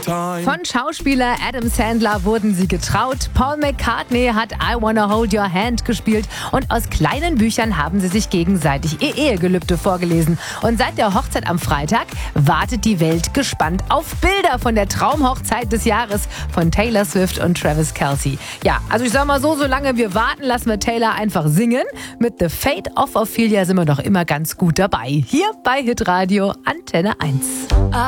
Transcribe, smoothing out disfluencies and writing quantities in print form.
Von Schauspieler Adam Sandler wurden sie getraut. Paul McCartney hat I Wanna Hold Your Hand gespielt und aus kleinen Büchern haben sie sich gegenseitig ihr Ehegelübde vorgelesen. Und seit der Hochzeit am Freitag wartet die Welt gespannt auf Bilder von der Traumhochzeit des Jahres von Taylor Swift und Travis Kelce. Ja, also ich sag mal so, solange wir warten, lassen wir Taylor einfach singen. Mit The Fate of Ophelia sind wir doch immer ganz gut dabei. Hier bei Hitradio Antenne 1.